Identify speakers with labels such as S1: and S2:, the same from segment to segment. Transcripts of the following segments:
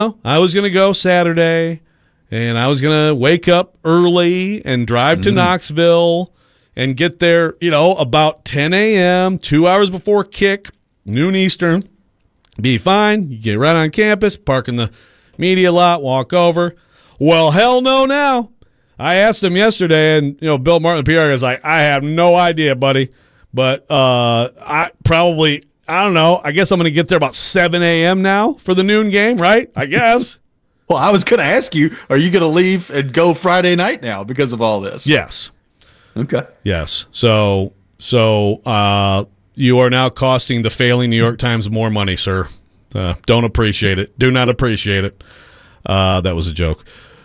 S1: I was going to go Saturday, and I was going to wake up early and drive to Knoxville and get there, about 10 a.m., 2 hours before kick, noon Eastern. Be fine. You get right on campus, park in the media lot, walk over. Well, hell no now. I asked him yesterday, and, Bill Martin, the PR guy, was like, I have no idea, buddy. But I don't know. I guess I'm going to get there about 7 a.m. now for the noon game, right? I guess.
S2: Well, I was going to ask you, are you going to leave and go Friday night now because of all this?
S1: Yes.
S2: Okay.
S1: Yes. So you are now costing the failing New York Times more money, sir. Don't appreciate it. Do not appreciate it. That was a joke.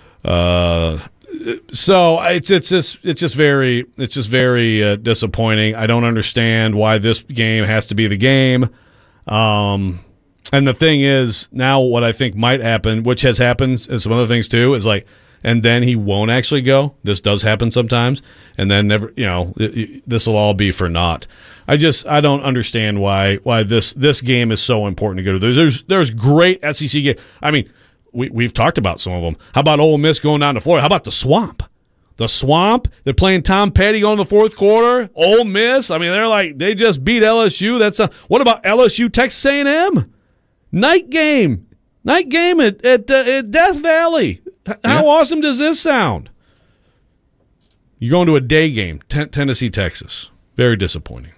S1: So it's just very disappointing. I don't understand why this game has to be the game. And the thing is, now what I think might happen, which has happened, and some other things too, is like, and then he won't actually go. This does happen sometimes, and then never, this will all be for naught. I don't understand why this game is so important to go to. There's great SEC games. I mean, we've talked about some of them. How about Ole Miss going down to Florida? How about the Swamp? The Swamp. They're playing Tom Petty going to the fourth quarter. Ole Miss. I mean, they just beat LSU. What about LSU Texas A&M? Night game at Death Valley. How awesome does this sound? You're going to a day game, Tennessee, Texas. Very disappointing.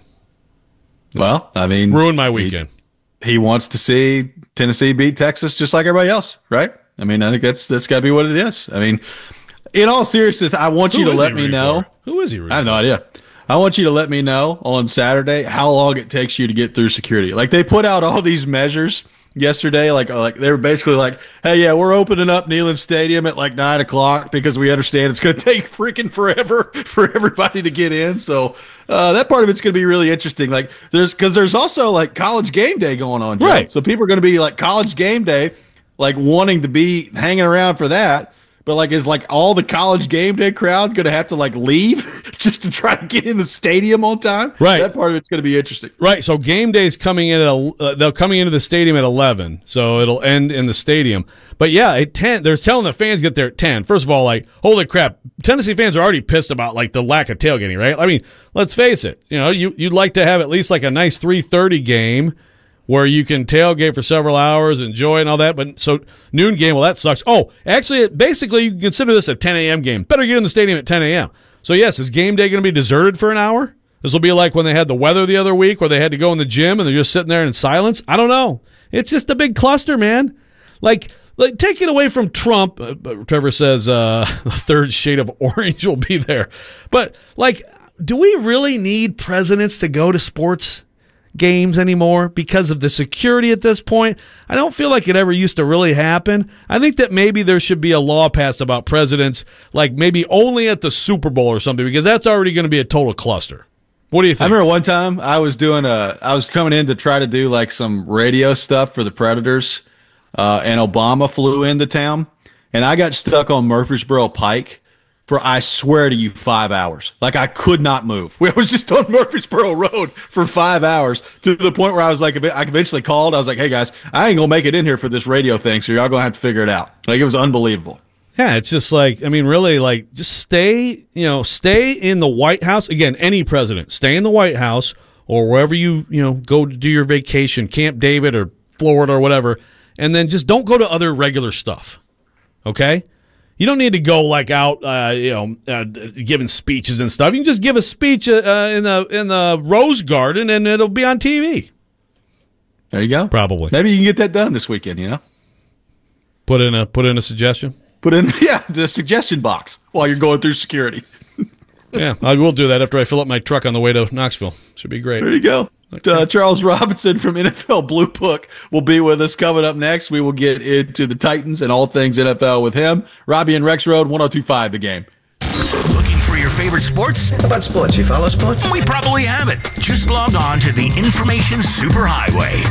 S2: Well, I mean,
S1: ruined my weekend.
S2: He wants to see Tennessee beat Texas just like everybody else, right? I mean, I think that's got to be what it is. I mean, in all seriousness, I want you to let me know.
S1: Who is he rooting
S2: I have no idea. I want you to let me know on Saturday how long it takes you to get through security. Like, they put out all these measures yesterday, like they were basically like, hey, yeah, we're opening up Neyland Stadium at like 9 o'clock because we understand it's going to take freaking forever for everybody to get in. So that part of it's going to be really interesting. Like, there's also like college game day going on, Joe.
S1: Right? So
S2: people are going to be like college game day, like wanting to be hanging around for that. But like, is like all the college game day crowd going to have to like leave just to try to get in the stadium on time?
S1: Right.
S2: That part of it's going to be interesting.
S1: Right. So game day's coming in they're coming into the stadium at 11, so it'll end in the stadium. But yeah, at 10, they're telling the fans get there at 10. First of all, like, holy crap, Tennessee fans are already pissed about like the lack of tailgating, right? I mean, let's face it. You'd like to have at least like a nice 3:30 game where you can tailgate for several hours, enjoy and all that. But so noon game, well, that sucks. Oh, actually, basically, you can consider this a 10 a.m. game. Better get in the stadium at 10 a.m. So, yes, is game day going to be deserted for an hour? This will be like when they had the weather the other week where they had to go in the gym and they're just sitting there in silence. I don't know. It's just a big cluster, man. Like take it away from Trump. Trevor says the third shade of orange will be there. But, like, do we really need presidents to go to sports games anymore because of the security at this point? I don't feel like it ever used to really happen. I think that maybe there should be a law passed about presidents, like maybe only at the Super Bowl or something, because that's already going to be a total cluster. What do you think?
S2: I remember one time I was coming in to try to do like some radio stuff for the Predators, and Obama flew into town, and I got stuck on Murfreesboro Pike for, I swear to you, 5 hours. Like, I could not move. I was just on Murfreesboro Road for 5 hours, to the point where I was like, I eventually called. I was like, hey, guys, I ain't going to make it in here for this radio thing, so y'all going to have to figure it out. Like, it was unbelievable.
S1: Yeah, it's just like, I mean, really, like, just stay in the White House. Again, any president, stay in the White House or wherever you go to do your vacation, Camp David or Florida or whatever, and then just don't go to other regular stuff, okay? You don't need to go like out, giving speeches and stuff. You can just give a speech in the Rose Garden, and it'll be on TV.
S2: There you go.
S1: Probably.
S2: Maybe you can get that done this weekend.
S1: Put in a suggestion.
S2: Put in the suggestion box while you're going through security.
S1: Yeah, I will do that after I fill up my truck on the way to Knoxville. Should be great.
S2: There you go. Okay. Charles Robinson from NFL Blue Book will be with us coming up next. We will get into the Titans and all things NFL with him. Robbie and Rex Road, 102.5 The Game.
S3: Looking for your favorite sports?
S4: How about sports? You follow sports?
S3: We probably have it. Just log on to the Information Superhighway.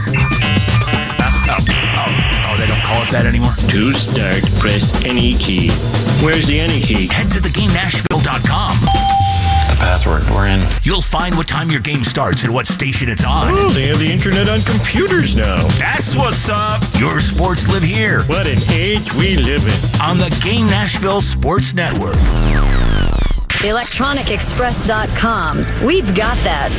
S3: They don't call it that anymore?
S5: To start, press any key. Where's the any key?
S3: Head to theGameNashville.com.
S4: password. We're in.
S3: You'll find what time your game starts and what station it's on.
S5: Oh, they have the internet on computers now.
S3: That's what's up. Your sports live here.
S5: What an age we live in.
S3: On the Game Nashville Sports Network.
S6: ElectronicExpress.com. We've got that.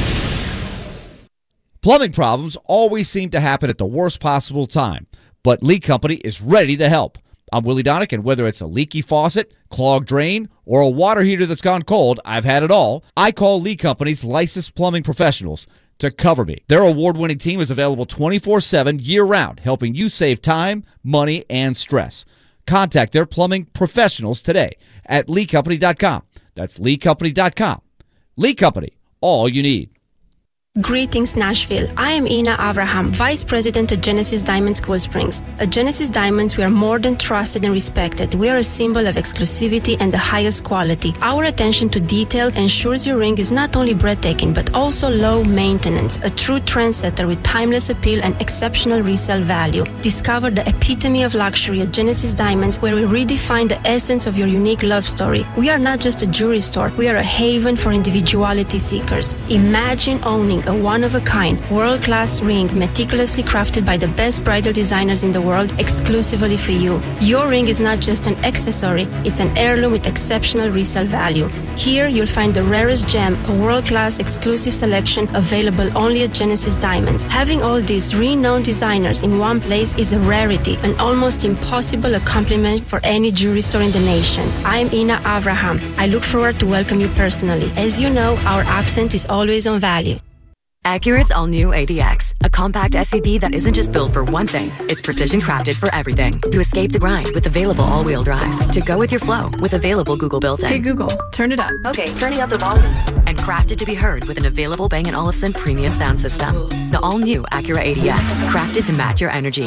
S7: Plumbing problems always seem to happen at the worst possible time, but Lee Company is ready to help. I'm Willie Donick, and whether it's a leaky faucet, clogged drain, or a water heater that's gone cold, I've had it all. I call Lee Company's licensed plumbing professionals to cover me. Their award-winning team is available 24/7 year-round, helping you save time, money, and stress. Contact their plumbing professionals today at LeeCompany.com. That's LeeCompany.com. Lee Company, all you need.
S8: Greetings, Nashville. I am Ina Avraham, Vice President at Genesis Diamonds Cool Springs. At Genesis Diamonds, we are more than trusted and respected. We are a symbol of exclusivity and the highest quality. Our attention to detail ensures your ring is not only breathtaking, but also low maintenance. A true trendsetter with timeless appeal and exceptional resale value. Discover the epitome of luxury at Genesis Diamonds, where we redefine the essence of your unique love story. We are not just a jewelry store. We are a haven for individuality seekers. Imagine owning a one-of-a-kind, world-class ring meticulously crafted by the best bridal designers in the world exclusively for you. Your ring is not just an accessory, it's an heirloom with exceptional resale value. Here, you'll find the rarest gem, a world-class exclusive selection available only at Genesis Diamonds. Having all these renowned designers in one place is a rarity, an almost impossible accomplishment for any jewelry store in the nation. I'm Ina Avraham. I look forward to welcome you personally. As you know, our accent is always on value.
S9: Acura's all-new ADX, a compact SUV that isn't just built for one thing, it's precision crafted for everything. To escape the grind with available all-wheel drive. To go with your flow with available Google built-in.
S10: Hey Google, turn it up.
S9: Okay, turning up the volume. And crafted to be heard with an available Bang & Olufsen premium sound system. The all-new Acura ADX, crafted to match your energy.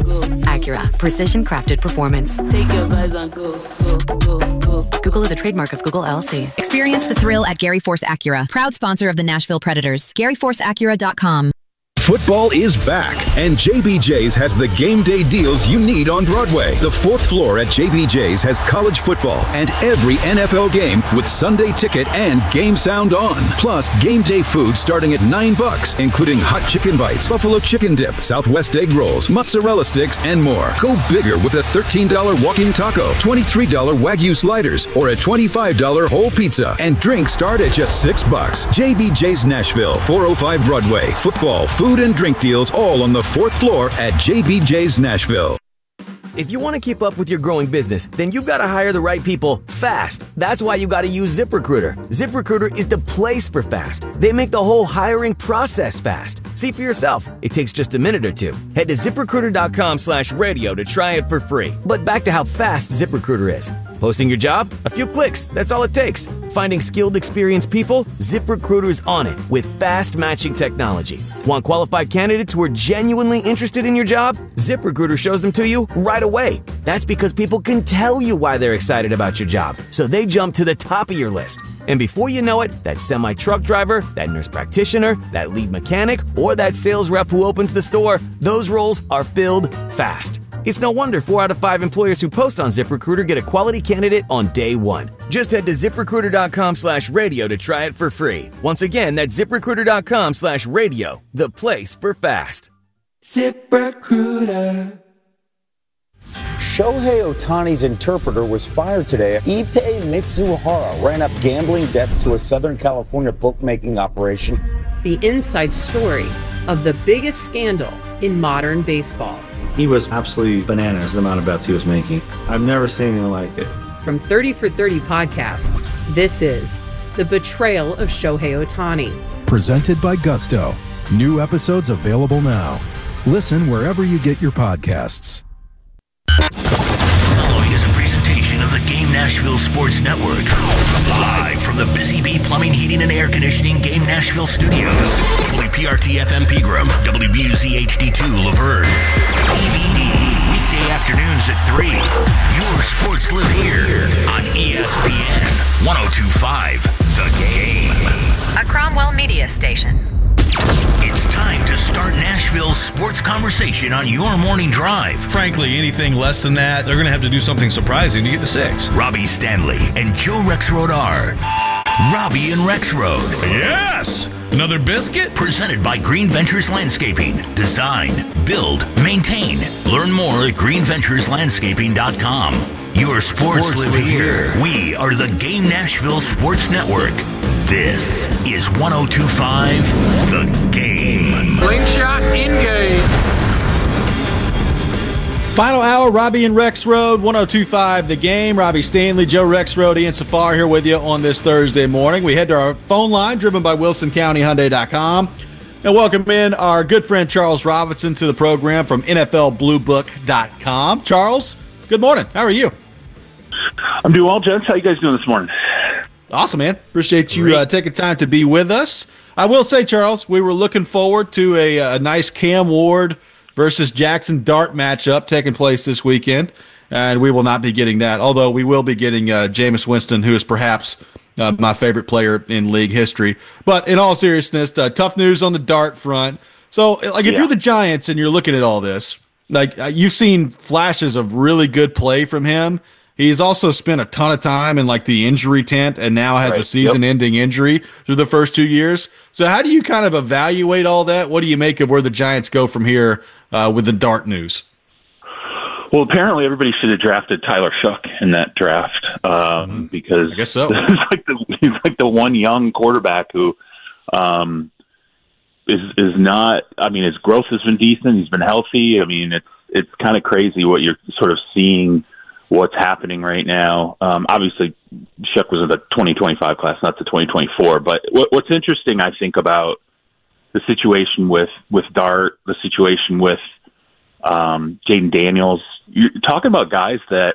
S9: Acura, precision crafted performance.
S11: Take your vibes and go, go, go, go.
S9: Google is a trademark of Google LLC.
S12: Experience the thrill at Gary Force Acura, proud sponsor of the Nashville Predators. GaryForceAcura.com.
S13: Football is back, and JBJ's has the game day deals you need on Broadway. The fourth floor at JBJ's has college football and every NFL game with Sunday ticket and game sound on. Plus, game day food starting at $9, including hot chicken bites, buffalo chicken dip, Southwest egg rolls, mozzarella sticks, and more. Go bigger with a $13 walking taco, $23 Wagyu sliders, or a $25 whole pizza. And drinks start at just $6. JBJ's Nashville, 405 Broadway. Football, food, and drink deals all on the fourth floor at JBJ's Nashville.
S14: If you want to keep up with your growing business, then you've got to hire the right people fast. That's why you got to use ZipRecruiter. ZipRecruiter is the place for fast. They make the whole hiring process fast. See for yourself. It takes just a minute or two. Head to ZipRecruiter.com/radio to try it for free. But back to how fast ZipRecruiter is. Posting your job? A few clicks. That's all it takes. Finding skilled, experienced people? ZipRecruiter's on it with fast matching technology. Want qualified candidates who are genuinely interested in your job? ZipRecruiter shows them to you right away. That's because people can tell you why they're excited about your job, so they jump to the top of your list. And before you know it, that semi-truck driver, that nurse practitioner, that lead mechanic, or that sales rep who opens the store, those roles are filled fast. It's no wonder 4 out of 5 employers who post on ZipRecruiter get a quality candidate on day one. Just head to ZipRecruiter.com/radio to try it for free. Once again, that's ZipRecruiter.com/radio, the place for fast.
S15: ZipRecruiter. Shohei Ohtani's interpreter was fired today. Ippei Mitsuhara ran up gambling debts to a Southern California bookmaking operation.
S16: The inside story of the biggest scandal in modern baseball.
S17: He was absolutely bananas, the amount of bets he was making. I've never seen anything like it.
S16: From 30 for 30 podcasts, this is The Betrayal of Shohei Ohtani.
S18: Presented by Gusto. New episodes available now. Listen wherever you get your podcasts.
S3: Following is a presentation of the Game Nashville Sports Network. Live from the Busy Bee Plumbing, Heating, and Air Conditioning Game Nashville Studios. WPRT FM Pegram, WBUZ HD2 Laverne. DVD, weekday afternoons at 3. Your sports live here on ESPN 102.5 The Game.
S12: A Cromwell Media Station.
S3: It's time to start Nashville's sports conversation on your morning drive.
S1: Frankly, anything less than that, they're going to have to do something surprising to get to 6.
S3: Robbie Stanley and Joe Rex Rodar. Robbie and Rex Road.
S1: Yes! Another biscuit?
S3: Presented by Green Ventures Landscaping. Design, build, maintain. Learn more at greenventureslandscaping.com. Your sports live here. We are the Game Nashville Sports Network. This is 102.5 The Game.
S4: Slingshot engage.
S2: Final hour, Robbie and Rex Road, 102.5 The Game. Robbie Stanley, Joe Rex Road, Ian Safar here with you on this Thursday morning. We head to our phone line, driven by WilsonCountyHyundai.com. And welcome in our good friend Charles Robinson to the program from NFLBlueBook.com. Charles, good morning. How are you?
S10: I'm doing well, gents. How you guys doing this morning?
S2: Awesome, man. Appreciate you taking time to be with us. I will say, Charles, we were looking forward to a nice Cam Ward versus Jackson Dart matchup taking place this weekend, and we will not be getting that, although we will be getting Jameis Winston, who is perhaps my favorite player in league history. But in all seriousness, tough news on the Dart front. So, if you're the Giants and you're looking at all this, you've seen flashes of really good play from him. He's also spent a ton of time in the injury tent and now has a season-ending injury through the first 2 years. So how do you kind of evaluate all that? What do you make of where the Giants go from here with the Dart news?
S10: Well, apparently everybody should have drafted Tyler Shough in that draft because
S2: I guess so.
S10: He's like the one young quarterback who is not. I mean, his growth has been decent. He's been healthy. I mean, it's kind of crazy what you're sort of seeing. What's happening right now. Obviously, Shough was in the 2025 class, not the 2024. But what's interesting, I think, about the situation with Dart, the situation with Jaden Daniels, you're talking about guys that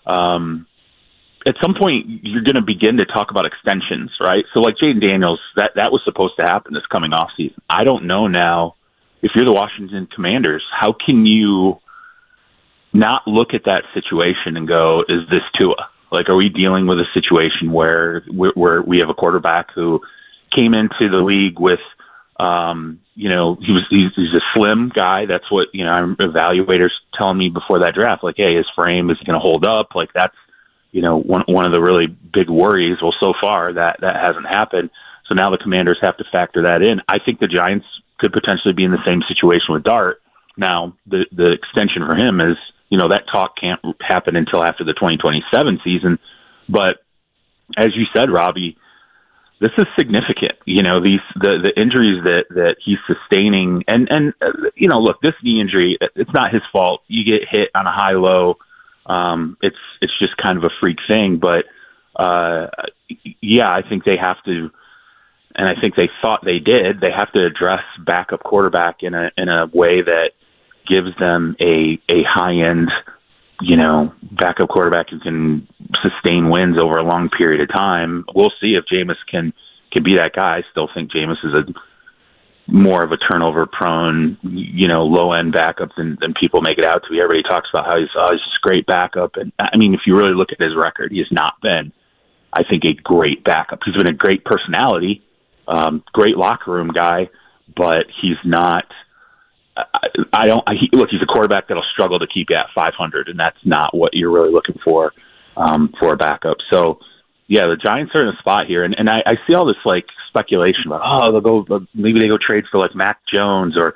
S10: at some point you're going to begin to talk about extensions, right? So like Jaden Daniels, that was supposed to happen this coming off season. I don't know now, if you're the Washington Commanders, how can you not look at that situation and go, is this Tua? Are we dealing with a situation where we have a quarterback who came into the league with, he's a slim guy. That's what, evaluators telling me before that draft, hey, his frame is going to hold up. That's, one of the really big worries. Well, so far that hasn't happened. So now the Commanders have to factor that in. I think the Giants could potentially be in the same situation with Dart. Now, the extension for him is, that talk can't happen until after the 2027 season. But as you said, Robbie, this is significant. The injuries that he's sustaining, and look, this knee injury, it's not his fault. You get hit on a high-low. It's just kind of a freak thing. But I think they have to, and I think they thought they did. They have to address backup quarterback in a way that gives them a high-end, backup quarterback who can sustain wins over a long period of time. We'll see if Jameis can be that guy. I still think Jameis is more of a turnover-prone, low-end backup than people make it out to be. Everybody talks about how he's just a great backup. And, I mean, if you really look at his record, he has not been, I think, a great backup. He's been a great personality, great locker room guy, but he's not – he's a quarterback that'll struggle to keep you at 500, and that's not what you're really looking for a backup. So, the Giants are in a spot here, and I see all this speculation about maybe they go trade for Mac Jones, or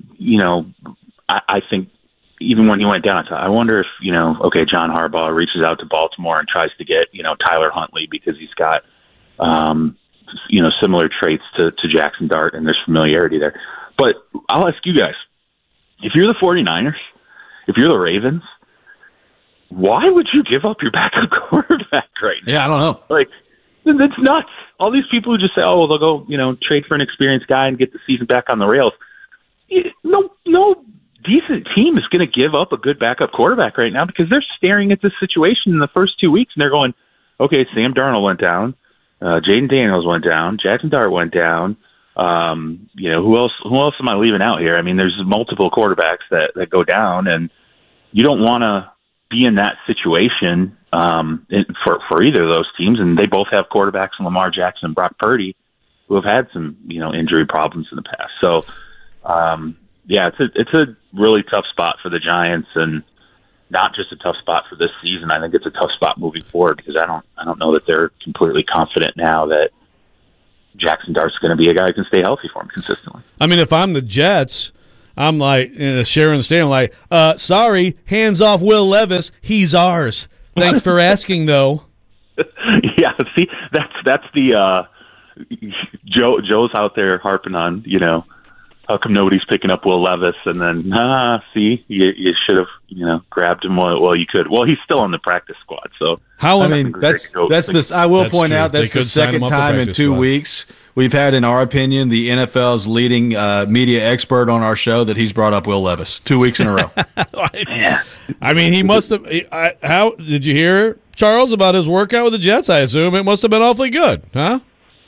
S10: I think even when he went down, I wonder if John Harbaugh reaches out to Baltimore and tries to get Tyler Huntley because he's got similar traits to Jackson Dart, and there's familiarity there. But I'll ask you guys, if you're the 49ers, if you're the Ravens, why would you give up your backup quarterback right now?
S2: Yeah, I don't know.
S10: That's nuts. All these people who just say, they'll go, trade for an experienced guy and get the season back on the rails. No decent team is going to give up a good backup quarterback right now because they're staring at this situation in the first 2 weeks and they're going, okay, Sam Darnold went down, Jaden Daniels went down, Jackson Dart went down. Who else am I leaving out here? I mean, there's multiple quarterbacks that go down, and you don't want to be in that situation for either of those teams. And they both have quarterbacks in Lamar Jackson and Brock Purdy who have had some, injury problems in the past. So, it's a really tough spot for the Giants. And, not just a tough spot for this season. I think it's a tough spot moving forward because I don't know that they're completely confident now that Jackson Dart's going to be a guy who can stay healthy for him consistently.
S1: I mean, if I'm the Jets, I'm like sharing the stadium, like, sorry, hands off Will Levis. He's ours. Thanks for asking, though.
S10: Yeah, see, that's the Joe's out there harping on, how come nobody's picking up Will Levis? And then, see, you should have, grabbed him while you could. Well, he's still on the practice squad, so
S2: that's this. I will point out that's the second time in 2 weeks we've had, in our opinion, the NFL's leading media expert on our show that he's brought up Will Levis 2 weeks in a row.
S10: Yeah.
S1: I mean, he must have. How did you hear, Charles, about his workout with the Jets? I assume it must have been awfully good, huh?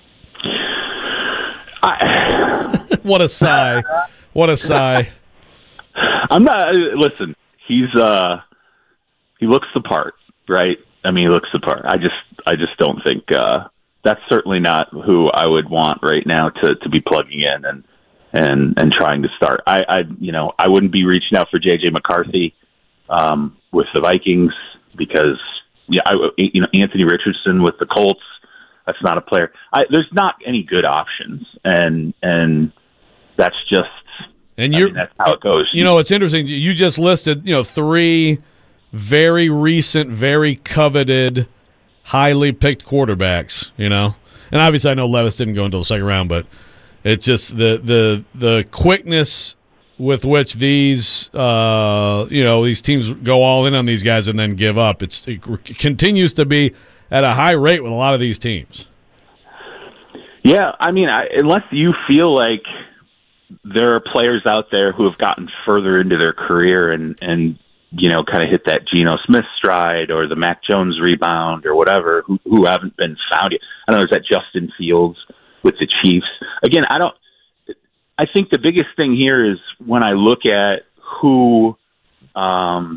S1: What a sigh! What a sigh!
S10: I'm not. Listen, he looks the part, right? I mean, he looks the part. I just don't think that's certainly not who I would want right now to be plugging in and trying to start. I wouldn't be reaching out for JJ McCarthy with the Vikings because Anthony Richardson with the Colts. That's not a player. There's not any good options, and that's just. And that's how it goes.
S1: It's interesting. You just listed, 3 very recent, very coveted, highly picked quarterbacks. And obviously, I know Levis didn't go until the second round, but it's just the quickness with which these these teams go all in on these guys and then give up. It continues to be at a high rate with a lot of these teams.
S10: Yeah, I mean, unless you feel like there are players out there who have gotten further into their career and kind of hit that Geno Smith stride or the Mac Jones rebound or whatever, who haven't been found yet. I know there's that Justin Fields with the Chiefs. Again, I think the biggest thing here is when I look at who I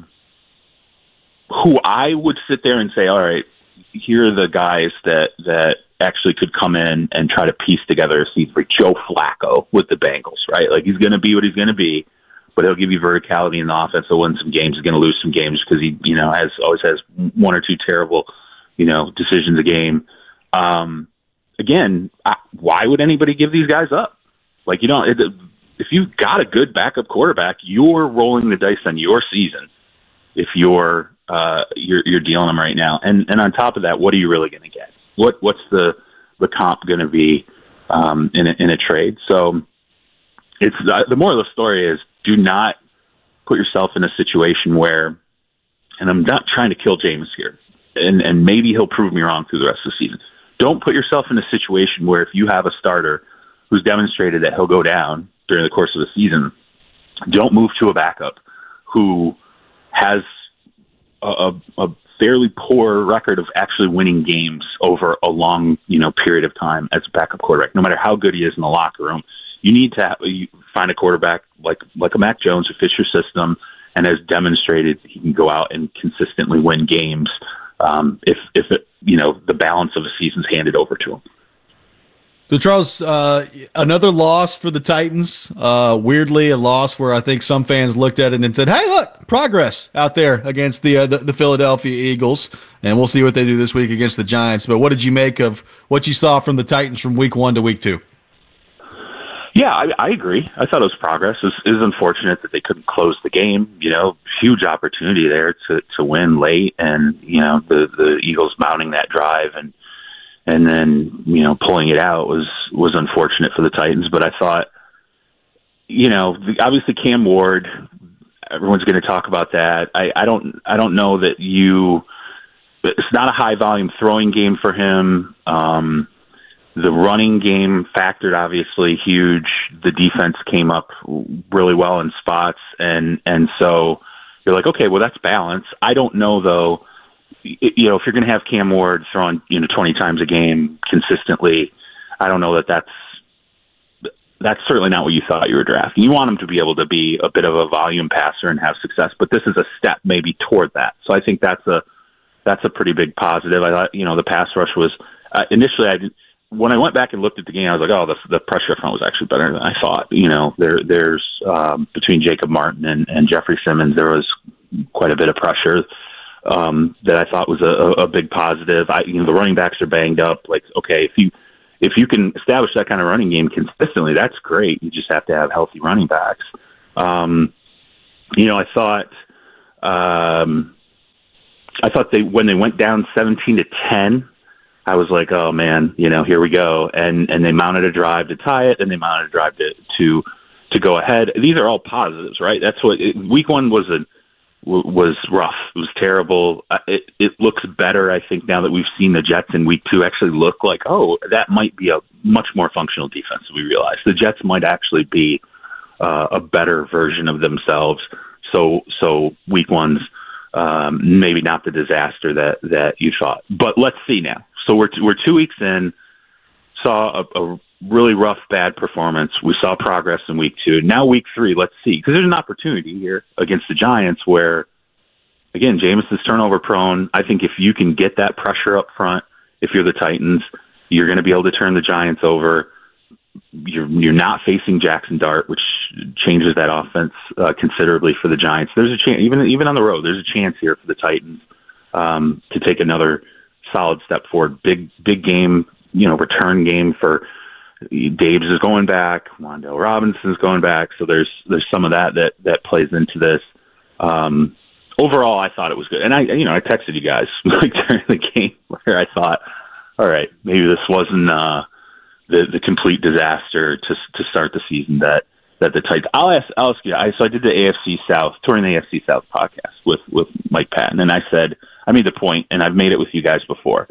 S10: would sit there and say, all right, here are the guys that actually could come in and try to piece together a season for Joe Flacco with the Bengals, right? Like, he's going to be what he's going to be, but he'll give you verticality in the offense. He'll win some games. He's going to lose some games because he, always has 1 or 2 terrible, decisions a game. Again, why would anybody give these guys up? Like, if you've got a good backup quarterback, you're rolling the dice on your season. If you're dealing them right now, and on top of that, what are you really going to get? What's the comp going to be in a trade? So it's the moral of the story is do not put yourself in a situation where, and I'm not trying to kill Jameis here, and maybe he'll prove me wrong through the rest of the season. Don't put yourself in a situation where if you have a starter who's demonstrated that he'll go down during the course of the season, don't move to a backup who has a fairly poor record of actually winning games over a long, period of time as a backup quarterback. No matter how good he is in the locker room, you need to find a quarterback like a Mac Jones who fits your system and has demonstrated he can go out and consistently win games if the balance of the season's handed over to him.
S2: So, Charles, another loss for the Titans. Weirdly, a loss where I think some fans looked at it and said, hey, look, progress out there against the Philadelphia Eagles. And we'll see what they do this week against the Giants. But what did you make of what you saw from the Titans from week 1 to week 2?
S10: Yeah, I agree. I thought it was progress. It was unfortunate that they couldn't close the game. Huge opportunity there to win late. And, the Eagles mounting that drive and then, pulling it out was unfortunate for the Titans. But I thought, obviously Cam Ward, everyone's going to talk about that. I don't know that it's not a high volume throwing game for him. The running game factored obviously huge. The defense came up really well in spots. And so you're like, okay, well that's balance. I don't know though, if you're going to have Cam Ward throwing 20 times a game consistently, I don't know that's certainly not what you thought you were drafting. You want him to be able to be a bit of a volume passer and have success, but this is a step maybe toward that. So I think that's a pretty big positive. I thought the pass rush was initially when I went back and looked at the game, I was like, oh, the pressure front was actually better than I thought. There's between Jacob Martin and Jeffrey Simmons, there was quite a bit of pressure that I thought was a big positive. The running backs are banged up. Like, okay, if you can establish that kind of running game consistently, that's great. You just have to have healthy running backs. I thought when they went down 17-10, I was like, oh man, here we go. And they mounted a drive to tie it, and they mounted a drive to go ahead. These are all positives, right? That's what week one was rough. It was terrible. It looks better, I think, now that we've seen the Jets in week two actually look like, oh, that might be a much more functional defense than we realize. The Jets might actually be a better version of themselves. So week one's maybe not the disaster that you thought. But let's see now. So we're 2 weeks in, saw a really rough, bad performance. We saw progress in week two. Now week three, let's see. Because there's an opportunity here against the Giants where, again, Jameis is turnover prone. I think if you can get that pressure up front, if you're the Titans, you're going to be able to turn the Giants over. You're not facing Jackson Dart, which changes that offense considerably for the Giants. There's a chance, even on the road, there's a chance here for the Titans to take another solid step forward. Big game, return game for Davis is going back. Wan'Dale Robinson is going back. So there's some of that plays into this. Overall, I thought it was good. And I texted you guys during the game where I thought, all right, maybe this wasn't the complete disaster to start the season that the Titans. I'll ask you. So I did the AFC South, touring the AFC South podcast with Mike Patton, and I made the point, and I've made it with you guys before.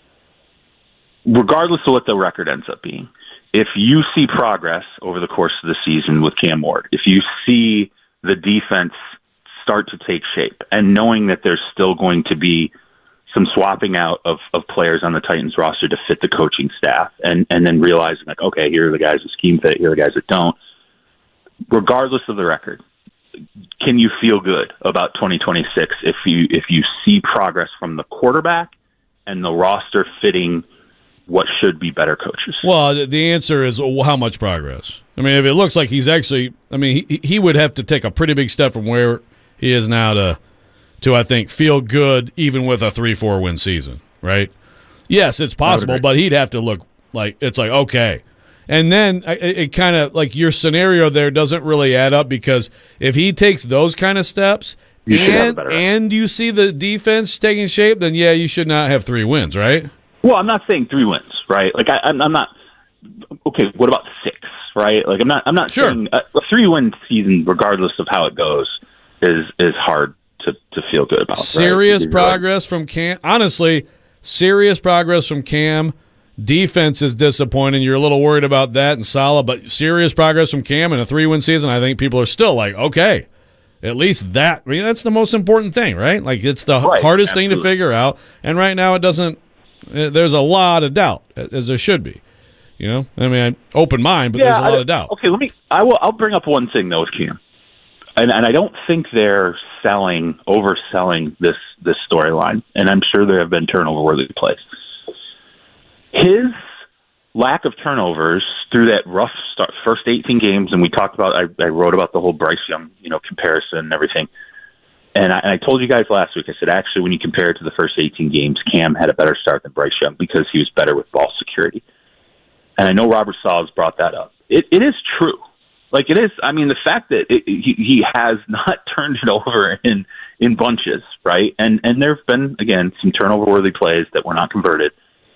S10: Regardless of what the record ends up being, if you see progress over the course of the season with Cam Ward, if you see the defense start to take shape, and knowing that there's still going to be some swapping out of players on the Titans roster to fit the coaching staff, and then realizing, like, okay, here are the guys that scheme fit, here are the guys that don't. Regardless of the record, can you feel good about 2026 if you see progress from the quarterback and the roster fitting what should be better coaches?
S1: Well, the answer is how much progress. I mean, if it looks like he's actually, he would have to take a pretty big step from where he is now to I think feel good even with a 3-4 win season, right? Yes, it's possible, but he'd have to look like it's like, okay. And then it kind of like your scenario there doesn't really add up, because if he takes those kind of steps and you see the defense taking shape, then yeah, you should not have 3 wins, right?
S10: Well, I'm not saying 3 wins, right? Like I'm not. Okay, what about 6? Right? Like I'm not
S1: sure.
S10: saying a 3-win season, regardless of how it goes, is hard to feel good about.
S1: Serious
S10: right?
S1: progress from Cam. Honestly, serious progress from Cam. Defense is disappointing. You're a little worried about that and Salah, but serious progress from Cam in a 3-win season. I think people are still like, okay, at least that. I mean, that's the most important thing, right? Like it's the hardest thing to figure out. And right now, it doesn't. There's a lot of doubt, as there should be. Open mind, but there's a lot of doubt.
S10: Okay, I'll bring up one thing though with Cam, and I don't think they're overselling this storyline, and I'm sure there have been turnover-worthy plays. His lack of turnovers through that rough start, first 18 games, and we talked about, I wrote about the whole Bryce Young, comparison and everything. And I told you guys last week, I said, actually, when you compare it to the first 18 games, Cam had a better start than Bryce Young because he was better with ball security. And I know Robert Saleh's brought that up. It is true. Like it is. I mean, the fact that he has not turned it over in bunches, right? And there have been, again, some turnover-worthy plays that were not converted.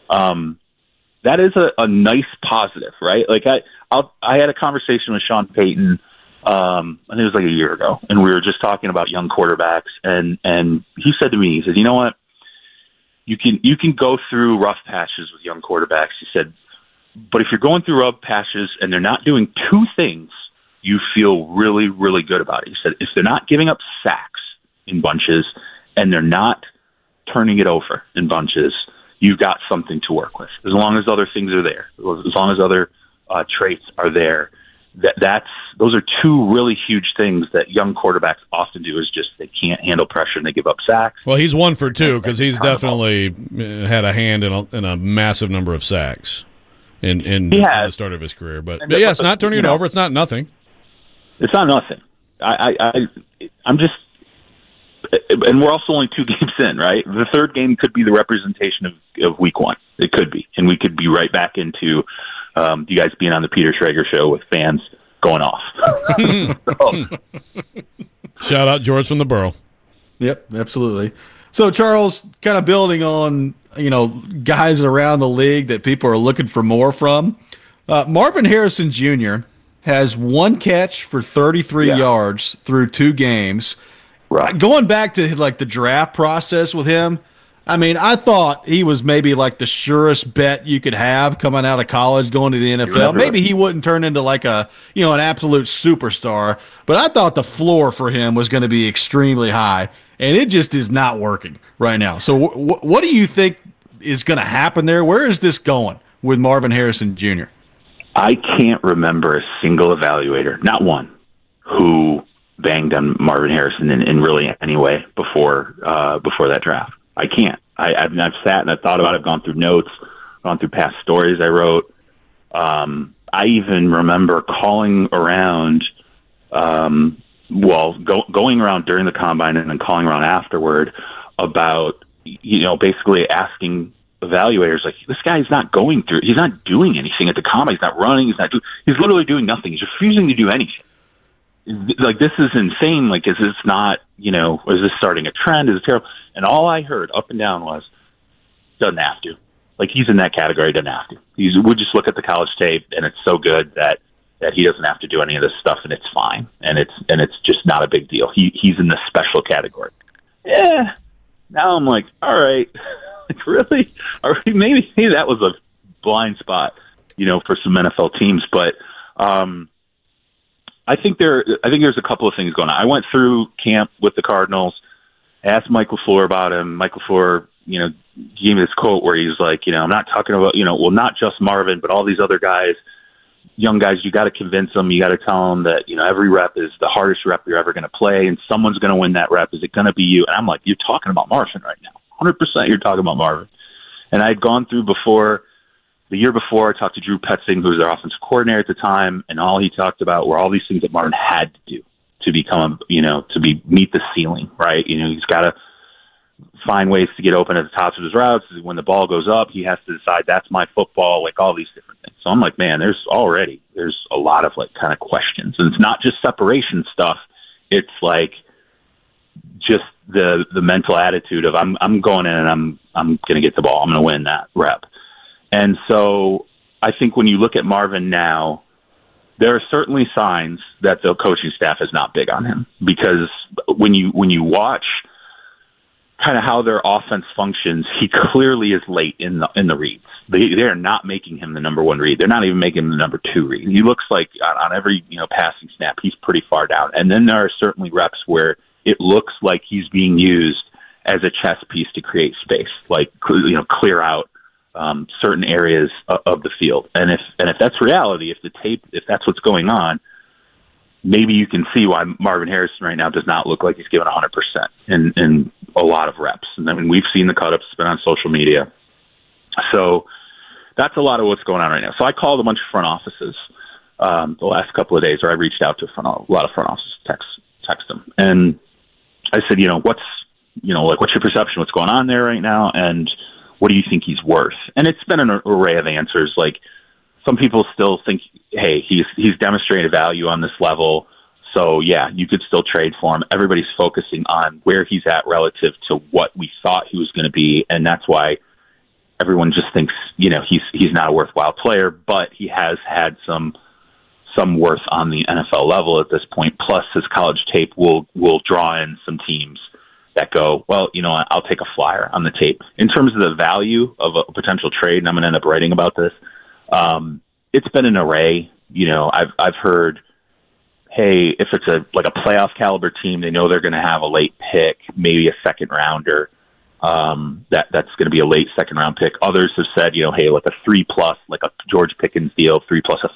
S10: That is a nice positive, right? Like I had a conversation with Sean Payton, I think it was like a year ago, and we were just talking about young quarterbacks, and he said to me, he said, you know what? You can go through rough patches with young quarterbacks. He said, but if you're going through rough patches and they're not doing 2 things, you feel really, really good about it. He said, if they're not giving up sacks in bunches and they're not turning it over in bunches, you've got something to work with. As long as other things are there, as long as other traits are there, those are 2 really huge things that young quarterbacks often do. Is just they can't handle pressure and they give up sacks.
S1: Well, he's 1 for 2 because he's definitely had a hand in a massive number of sacks in the start of his career. But yeah, it's not turning it over. It's not nothing.
S10: It's not nothing. I'm just and we're also only 2 games in, right? The third game could be the representation of week 1. It could be, and we could be right back into you guys being on the Peter Schrager show with fans going off.
S1: Shout out George from the Borough.
S2: Yep, absolutely. So, Charles, kind of building on, guys around the league that people are looking for more from, Marvin Harrison Jr. has 1 catch for 33 yards through 2 games. Right. Going back to the draft process with him, I mean, I thought he was maybe the surest bet you could have coming out of college going to the NFL. Maybe he wouldn't turn into an absolute superstar, but I thought the floor for him was going to be extremely high, and it just is not working right now. So what do you think is going to happen there? Where is this going with Marvin Harrison Jr.?
S10: I can't remember a single evaluator, not one, who banged on Marvin Harrison in really any way before that draft. I can't. I've sat and I've thought about it, gone through notes, gone through past stories I wrote. I even remember calling around, going around during the combine and then calling around afterward about, basically asking evaluators, this guy's not he's not doing anything at the combine. He's not running. He's literally doing nothing. He's refusing to do anything. This is insane. Is this not, is this starting a trend? Is it terrible? And all I heard up and down was, doesn't have to. He's in that category, doesn't have to. We just look at the college tape, and it's so good that he doesn't have to do any of this stuff, and it's fine. And it's just not a big deal. He's in the special category. Yeah. Now I'm like, all right, really? Or maybe that was a blind spot, for some NFL teams. But I think there's a couple of things going on. I went through camp with the Cardinals, asked Mike LaFleur about him. Mike LaFleur, gave me this quote where he's like, I'm not talking about, not just Marvin, but all these other guys, young guys, you got to convince them. You got to tell them that, every rep is the hardest rep you're ever going to play, and someone's going to win that rep. Is it going to be you? And I'm like, you're talking about Marvin right now. 100% you're talking about Marvin. And I had gone through the year before, I talked to Drew Petzing, who was their offensive coordinator at the time, and all he talked about were all these things that Marvin had to do to become, meet the ceiling, right? He's got to find ways to get open at the tops of his routes. When the ball goes up, he has to decide that's my football, all these different things. So I'm like, man, there's a lot of kind of questions. And it's not just separation stuff. It's just the mental attitude of I'm going in and I'm going to get the ball. I'm going to win that rep. And so I think when you look at Marvin now, there are certainly signs that the coaching staff is not big on him, because when you watch kind of how their offense functions, he clearly is late in the reads. They are not making him the number 1 read. They're not even making him the number 2 read. He looks like on every passing snap, he's pretty far down. And then there are certainly reps where it looks like he's being used as a chess piece to create space, clear out certain areas of the field. And if that's reality, if that's what's going on, maybe you can see why Marvin Harrison right now does not look like he's given 100% in a lot of reps. And I mean, we've seen the cut-ups, it's been on social media. So that's a lot of what's going on right now. So I called a bunch of front offices the last couple of days, or I reached out to a lot of front offices, text them. And I said, what's your perception? What's going on there right now? And what do you think he's worth? And it's been an array of answers. Some people still think, hey, he's demonstrated value on this level, so yeah, you could still trade for him. Everybody's focusing on where he's at relative to what we thought he was going to be, and that's why everyone just thinks, he's not a worthwhile player, but he has had some worth on the NFL level at this point. Plus, his college tape will draw in some teams that go, well, I'll take a flyer on the tape. In terms of the value of a potential trade, and I'm going to end up writing about this, it's been an array. I've heard, hey, if it's a playoff caliber team, they know they're going to have a late pick, maybe a second rounder. That's going to be a late second round pick. Others have said, hey, a 3+, a George Pickens deal, 3+ a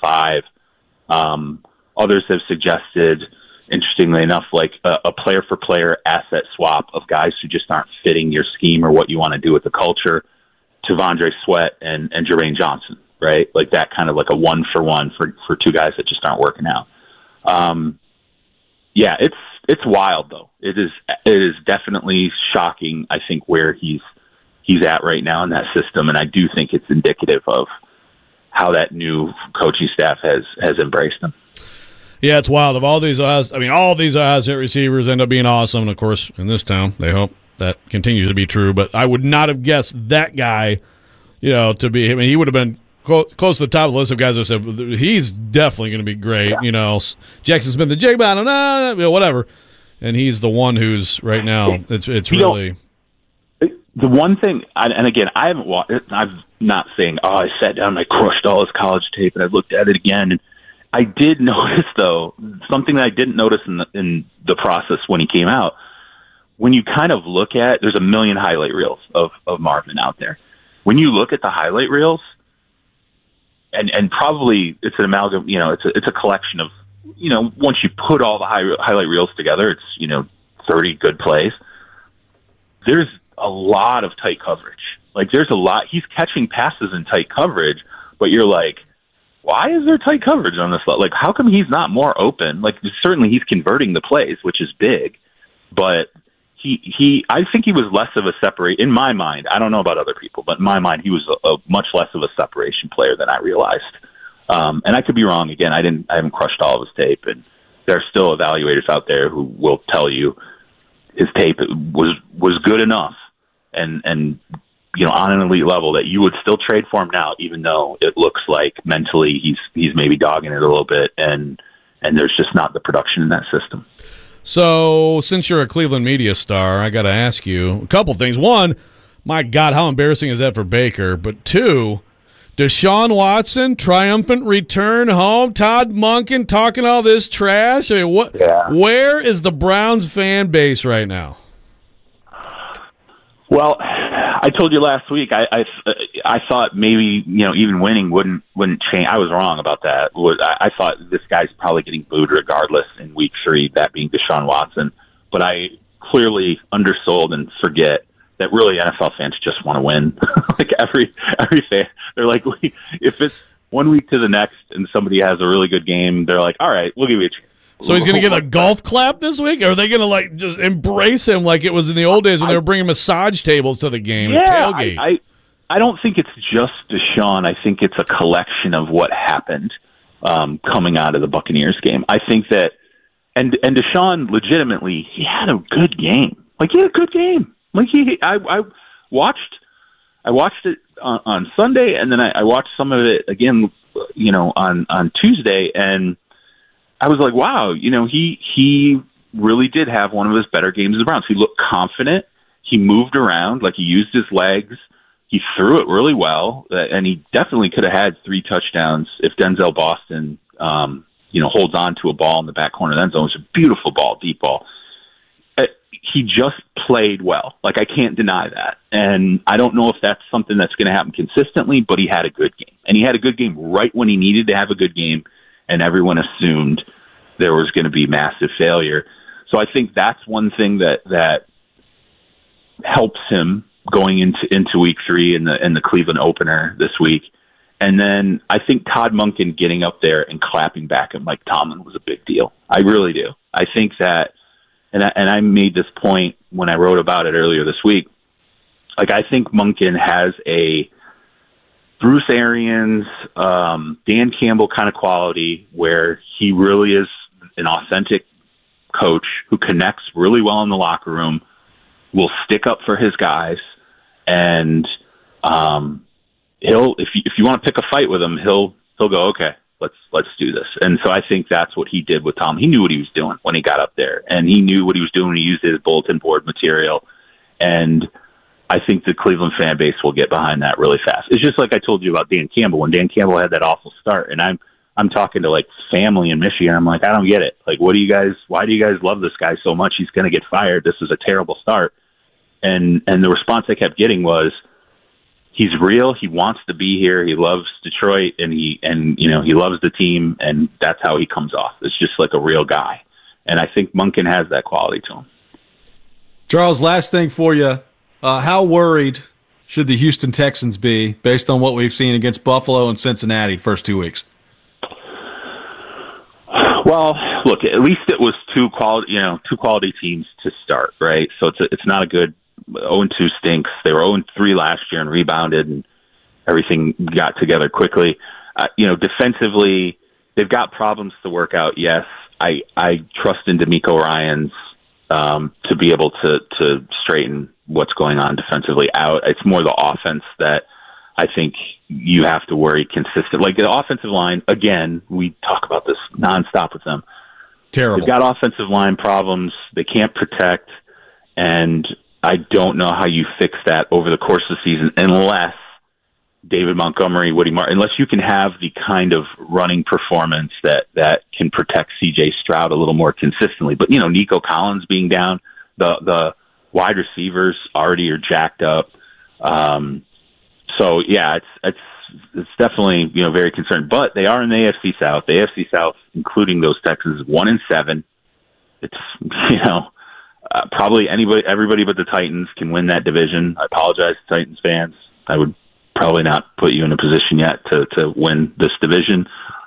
S10: 5. Others have suggested, interestingly enough, a player for player asset swap of guys who just aren't fitting your scheme or what you want to do with the culture, to Vondre Sweat and Jermaine Johnson, right? That kind of a 1-for-1 for 2 guys that just aren't working out. it's wild though. It is definitely shocking. I think where he's at right now in that system, and I do think it's indicative of how that new coaching staff has embraced him.
S1: Yeah, it's wild. Of all these all these Ohio State receivers end up being awesome. And of course, in this town, they hope that continues to be true. But I would not have guessed that guy, to be. I mean, he would have been close to the top of the list of guys who said he's definitely going to be great. Yeah. Jackson Smith, the Jig, I don't know, whatever. And he's the one who's right now. It's really.
S10: The one thing, and again, I haven't watched. I'm not saying, I sat down and I crushed all his college tape and I looked at it again. And I did notice, though, something that I didn't notice in the process when he came out. When you kind of look at, there's a million highlight reels of Marvin out there. When you look at the highlight reels, and probably it's an amalgam, it's a collection of, once you put all the highlight reels together, it's 30 good plays. There's a lot of tight coverage. Like there's a lot. He's catching passes in tight coverage, but you're like, why is there tight coverage on this? Like, how come he's not more open? Like, certainly he's converting the plays, which is big, but I think he was less of a separate, in my mind. I don't know about other people, but in my mind, he was a much less of a separation player than I realized. And I could be wrong. Again, I haven't crushed all of his tape, and there are still evaluators out there who will tell you his tape was good enough and on an elite level that you would still trade for him now, even though it looks like mentally he's maybe dogging it a little bit, and there's just not the production in that system.
S1: So, since you're a Cleveland media star, I got to ask you a couple things. One, my God, how embarrassing is that for Baker? But two, Deshaun Watson, triumphant return home. Todd Monken talking all this trash. I mean, where is the Browns fan base right now?
S10: Well, I told you last week. I thought maybe even winning wouldn't change. I was wrong about that. I thought this guy's probably getting booed regardless in Week 3. That being Deshaun Watson, but I clearly undersold and forget that really NFL fans just want to win. Like every fan, they're like, if it's 1 week to the next and somebody has a really good game, they're like, all right, we'll give you a chance.
S1: So he's going to get a golf clap this week? Or are they going to just embrace him like it was in the old days when they were bringing massage tables to the game and tailgate?
S10: I don't think it's just Deshaun. I think it's a collection of what happened coming out of the Buccaneers game. I think that, and Deshaun legitimately, he had a good game. Like he had a good game. Like I watched it on Sunday, and then I watched some of it again, on Tuesday, and I was like, wow, he really did have one of his better games of the Browns. He looked confident. He moved around, like he used his legs. He threw it really well, and he definitely could have had 3 touchdowns if Denzel Boston, holds on to a ball in the back corner of the end zone. It was a beautiful ball, deep ball. He just played well. Like, I can't deny that. And I don't know if that's something that's going to happen consistently, but he had a good game. And he had a good game right when he needed to have a good game, and everyone assumed there was going to be massive failure. So I think that's one thing that helps him going into Week 3 in the Cleveland opener this week. And then I think Todd Monken getting up there and clapping back at Mike Tomlin was a big deal. I really do. I think that, and I made this point when I wrote about it earlier this week, like I think Monken has a Bruce Arians, Dan Campbell kind of quality where he really is an authentic coach who connects really well in the locker room, will stick up for his guys, and he'll if you want to pick a fight with him, he'll go, okay, let's do this. And so I think that's what he did with Tom. He knew what he was doing when he got up there, and he knew what he was doing when he used his bulletin board material. And I think the Cleveland fan base will get behind that really fast. It's just like I told you about Dan Campbell. When Dan Campbell had that awful start, and I'm talking to like family in Michigan, I'm like, I don't get it. Like, why do you guys love this guy so much? He's going to get fired. This is a terrible start. And the response I kept getting was, he's real. He wants to be here. He loves Detroit, and he loves the team, and that's how he comes off. It's just like a real guy. And I think Monken has that quality to him.
S2: Charles, last thing for you. How worried should the Houston Texans be based on what we've seen against Buffalo and Cincinnati first 2 weeks?
S10: Well, look, at least it was two quality teams to start, right? So it's not a good 0-2 stinks. They were 0-3 last year and rebounded, and everything got together quickly. Defensively, they've got problems to work out. Yes, I trust in D'Amico Ryans to be able to straighten what's going on defensively out. It's more the offense that I think you have to worry consistent. Like the offensive line, again, we talk about this nonstop with them.
S2: Terrible.
S10: They've got offensive line problems. They can't protect, and I don't know how you fix that over the course of the season unless David Montgomery, Woody Martin, unless you can have the kind of running performance that can protect C.J. Stroud a little more consistently. But, Nico Collins being down, the wide receivers already are jacked up. So, yeah, it's definitely, very concerned. But they are in the AFC South. The AFC South, including those Texans, 1-7. It's, probably everybody but the Titans can win that division. I apologize to Titans fans. I would probably not put you in a position yet to win this division.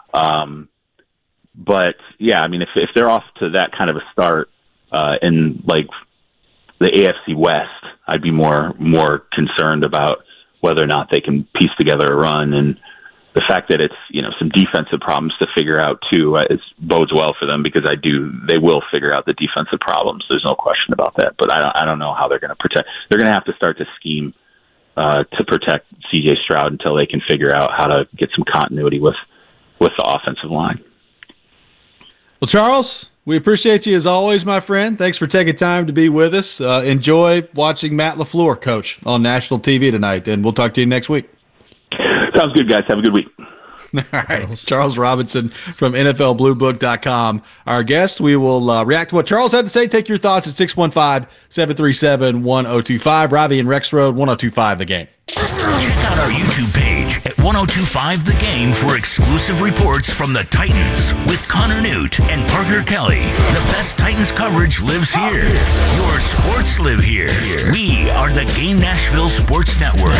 S10: But yeah, I mean, if they're off to that kind of a start in like the AFC West, I'd be more concerned about whether or not they can piece together a run. And the fact that it's, some defensive problems to figure out too, bodes well for them because they will figure out the defensive problems. There's no question about that, but I don't know how they're going to protect. They're going to have to start to scheme to protect C.J. Stroud until they can figure out how to get some continuity with the offensive line.
S2: Well, Charles, we appreciate you as always, my friend. Thanks for taking time to be with us. Enjoy watching Matt LaFleur coach on national TV tonight, and we'll talk to you next week.
S10: Sounds good, guys. Have a good week.
S2: All right. Charles Robinson from NFLBlueBook.com. Our guest, we will react to what Charles had to say. Take your thoughts at 615-737-1025. Robbie and Rex Road, 1025 The Game.
S3: Check out our YouTube page at 1025 The Game for exclusive reports from the Titans with Connor Newt and Parker Kelly. The best Titans coverage lives here. Your sports live here. We are the Game Nashville Sports Network.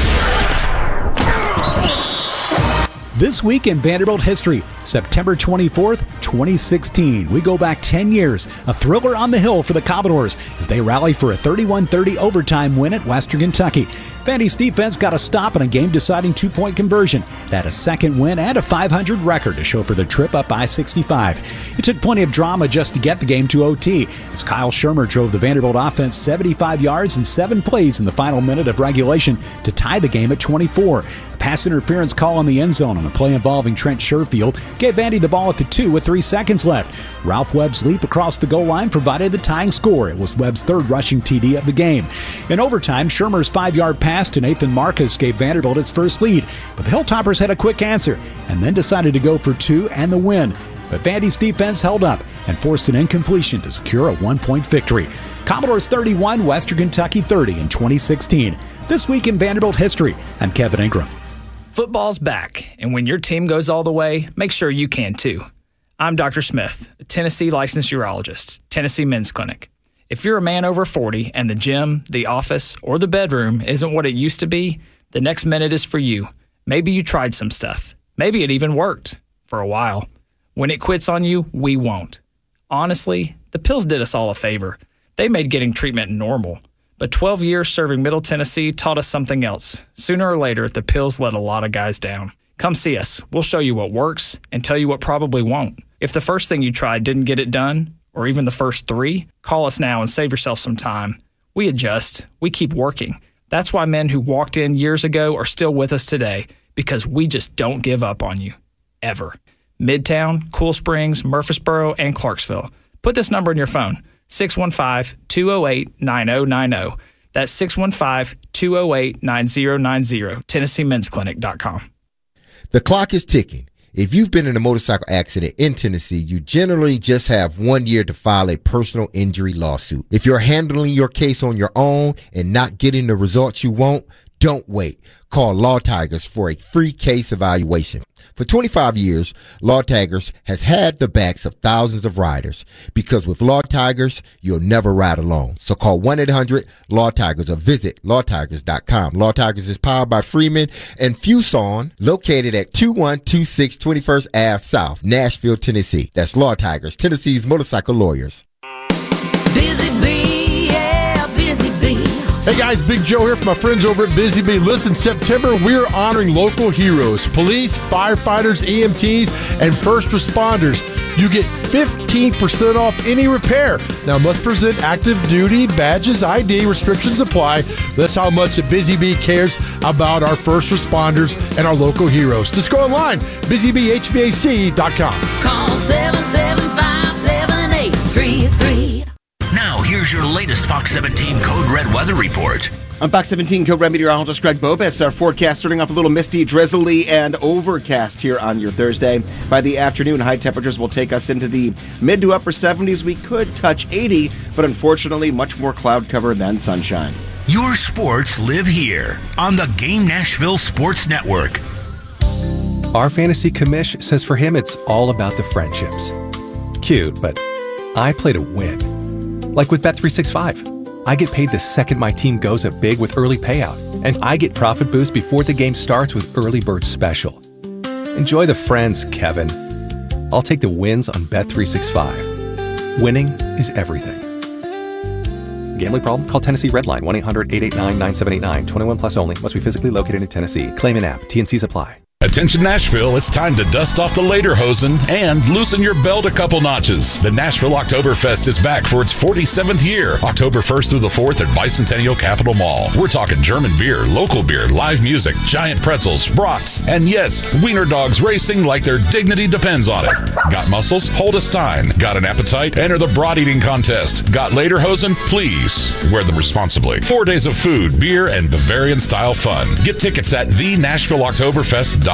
S4: This week in Vanderbilt history, September 24th, 2016. We go back 10 years, a thriller on the hill for the Commodores as they rally for a 31-30 overtime win at Western Kentucky. Vandy's defense got a stop in a game-deciding two-point conversion. They had a second win and a .500 record to show for their trip up by 65. It took plenty of drama just to get the game to OT, as Kyle Shermer drove the Vanderbilt offense 75 yards in 7 plays in the final minute of regulation to tie the game at 24. A pass interference call on the end zone on a play involving Trent Sherfield gave Vandy the ball at the 2 with 3 seconds left. Ralph Webb's leap across the goal line provided the tying score. It was Webb's third rushing TD of the game. In overtime, Shermer's 5-yard pass to Nathan Marcus gave Vanderbilt its first lead, but the Hilltoppers had a quick answer and then decided to go for 2 and the win. But Vandy's defense held up and forced an incompletion to secure a 1-point victory. Commodores 31, Western Kentucky 30 in 2016. This week in Vanderbilt history, I'm Kevin Ingram.
S19: Football's back, and when your team goes all the way, make sure you can too. I'm Dr. Smith, a Tennessee licensed urologist, Tennessee Men's Clinic. If you're a man over 40 and the gym, the office, or the bedroom isn't what it used to be, the next minute is for you. Maybe you tried some stuff. Maybe it even worked for a while. When it quits on you, we won't. Honestly, the pills did us all a favor. They made getting treatment normal. But 12 years serving Middle Tennessee taught us something else. Sooner or later, the pills let a lot of guys down. Come see us. We'll show you what works and tell you what probably won't. If the first thing you tried didn't get it done, or even the first 3, call us now and save yourself some time. We adjust. We keep working. That's why men who walked in years ago are still with us today, because we just don't give up on you. Ever. Midtown, Cool Springs, Murfreesboro, and Clarksville. Put this number in your phone. 615-208-9090. That's 615-208-9090. TennesseeMen'sClinic.com.
S20: The clock is ticking. If you've been in a motorcycle accident in Tennessee, you generally just have 1 year to file a personal injury lawsuit. If you're handling your case on your own and not getting the results you want, Don't wait. Call Law Tigers for a free case evaluation. For 25 years, Law Tigers has had the backs of thousands of riders, because with Law Tigers, you'll never ride alone. So call 1-800-LAW-TIGERS or visit lawtigers.com. Law Tigers is powered by Freeman and Fuson, located at 2126 21st Ave South, Nashville, Tennessee. That's Law Tigers, Tennessee's motorcycle lawyers.
S11: Busy Bee, yeah, Busy Bee.
S21: Hey guys, Big Joe here from my friends over at Busy Bee. Listen, September, we're honoring local heroes, police, firefighters, EMTs, and first responders. You get 15% off any repair. Now, must present active duty badges, ID, restrictions apply. That's how much Busy Bee cares about our first responders and our local heroes. Just go online, busybeehvac.com.
S11: Call 775-7833.
S3: Now, here's your latest Fox 17 Code Red weather report.
S22: I'm Fox 17 Code Red meteorologist Greg Bobes. Our forecast starting off a little misty, drizzly, and overcast here on your Thursday. By the afternoon, high temperatures will take us into the mid to upper 70s. We could touch 80, but unfortunately, much more cloud cover than sunshine.
S3: Your sports live here on the Game Nashville Sports Network.
S23: Our fantasy commish says for him it's all about the friendships. Cute, but I play to win. Like with Bet365. I get paid the second my team goes up big with early payout, and I get profit boost before the game starts with Early Bird Special. Enjoy the friends, Kevin. I'll take the wins on Bet365. Winning is everything. Gambling problem? Call Tennessee Redline 1-800-889-9789. 21 plus only. Must be physically located in Tennessee. Claim in app. T&Cs apply.
S24: Attention Nashville, it's time to dust off the lederhosen and loosen your belt a couple notches. The Nashville Oktoberfest is back for its 47th year, October 1st through the 4th at Bicentennial Capitol Mall. We're talking German beer, local beer, live music, giant pretzels, brats, and yes, wiener dogs racing like their dignity depends on it. Got muscles? Hold a stein. Got an appetite? Enter the brat eating contest. Got lederhosen? Please wear them responsibly. 4 days of food, beer, and Bavarian-style fun. Get tickets at thenashvilleoktoberfest.com.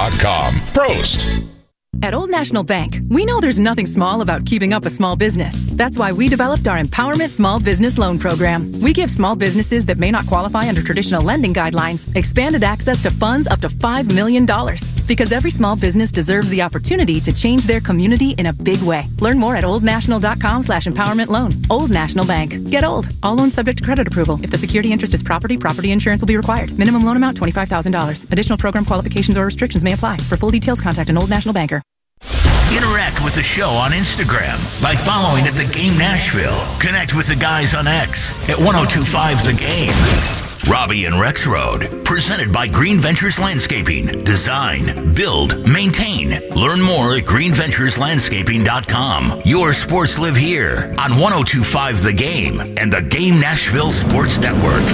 S24: Prost!
S25: At Old National Bank, we know there's nothing small about keeping up a small business. That's why we developed our Empowerment Small Business Loan Program. We give small businesses that may not qualify under traditional lending guidelines expanded access to funds up to $5 million. Because every small business deserves the opportunity to change their community in a big way. Learn more at oldnational.com/empowerment loan. Old National Bank. Get old. All loans subject to credit approval. If the security interest is property insurance will be required. Minimum loan amount $25,000. Additional program qualifications or restrictions may apply. For full details, contact an Old National Banker.
S3: Interact with the show on Instagram by following at The Game Nashville. Connect with the guys on X at 1025 The Game. Robbie and Rex Road, presented by Green Ventures Landscaping. Design, build, maintain. Learn more at greenventureslandscaping.com. Your sports live here on 1025 The Game and the Game Nashville Sports Network.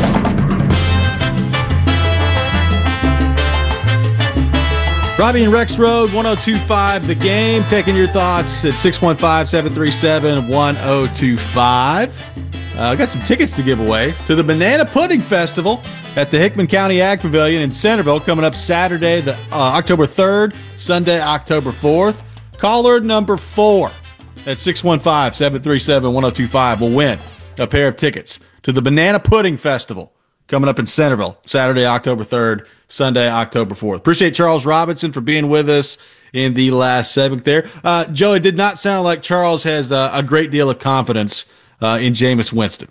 S2: Robbie and Rex Road, 1025 The Game. Taking your thoughts at 615-737-1025. I got some tickets to give away to the Banana Pudding Festival at the Hickman County Ag Pavilion in Centerville, coming up Saturday, October 3rd, Sunday, October 4th. Caller number 4 at 615-737-1025 will win a pair of tickets to the Banana Pudding Festival coming up in Centerville, Saturday, October 3rd, Sunday, October 4th. Appreciate Charles Robinson for being with us in the last segment there. Joe, it did not sound like Charles has a great deal of confidence in Jameis Winston.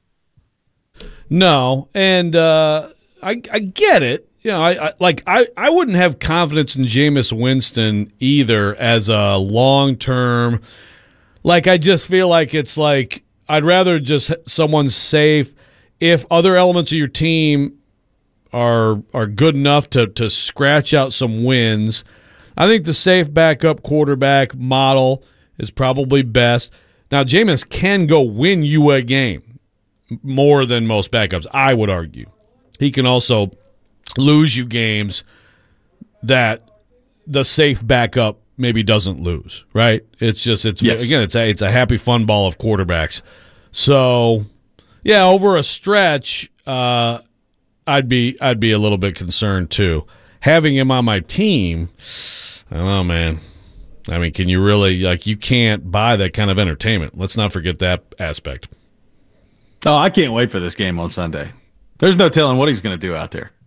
S1: No, and I get it. You know, I wouldn't have confidence in Jameis Winston either as a long-term. Like, I just feel like it's like I'd rather just someone safe if other elements of your team are good enough to scratch out some wins. I think the safe backup quarterback model is probably best. Now, Jameis can go win you a game more than most backups, I would argue. He can also lose you games that the safe backup maybe doesn't lose, right? It's a happy fun ball of quarterbacks. So, yeah, over a stretch, I'd be a little bit concerned too. Having him on my team, I don't know, man. I mean, can you really, you can't buy that kind of entertainment. Let's not forget that aspect.
S2: Oh, I can't wait for this game on Sunday. There's no telling what he's going to do out there.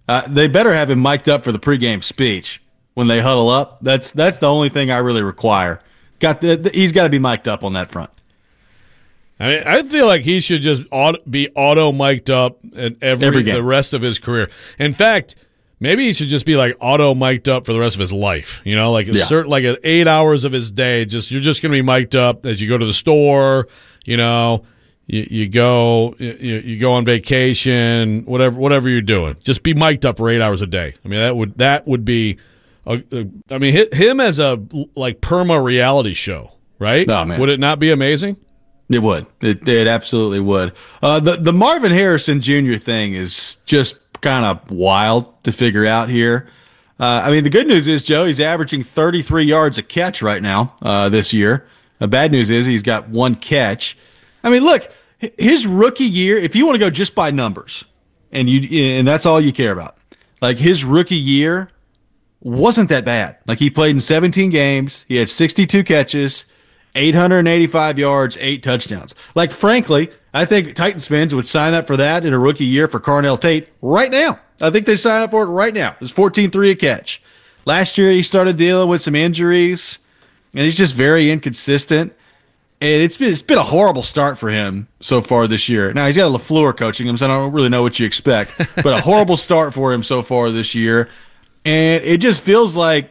S2: They better have him mic'd up for the pregame speech when they huddle up. That's the only thing I really require. He's got to be mic'd up on that front.
S1: I mean, I feel like he should just be auto mic'd up in every the rest of his career. In fact, maybe he should just be like auto mic'd up for the rest of his life. You know, like like 8 hours of his day. You're just going to be mic'd up as you go to the store. You know, you go on vacation, whatever you're doing. Just be mic'd up for 8 hours a day. I mean, that would be. I mean, him as a like perma reality show, right?
S2: Oh, man.
S1: Would it not be amazing?
S2: It would. It absolutely would. The Marvin Harrison Jr. thing is just kind of wild to figure out here. I mean, the good news is, Joe, he's averaging 33 yards a catch right now this year. The bad news is he's got one catch. I mean, look, his rookie year, if you want to go just by numbers, and that's all you care about, like his rookie year wasn't that bad. Like he played in 17 games. He had 62 catches, 885 yards, 8 touchdowns. Like, frankly, I think Titans fans would sign up for that in a rookie year for Carnell Tate right now. I think they sign up for it right now. It's 14.3 a catch. Last year, he started dealing with some injuries, and he's just very inconsistent. And it's been a horrible start for him so far this year. Now, he's got LaFleur coaching him, so I don't really know what you expect. But a horrible start for him so far this year. And it just feels like